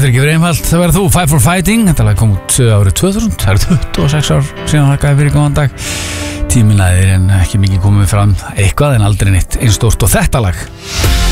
getur ekki verið einfalt. Það verður þú, Fight for Fighting. Þetta lag kom út árið 2000. Það eru 26 ár síðan það gæði fyrir góðan dag. Tíminn æðir en ekki mikið komið fram eitthvað en aldrei neitt eins stórt og þetta lag.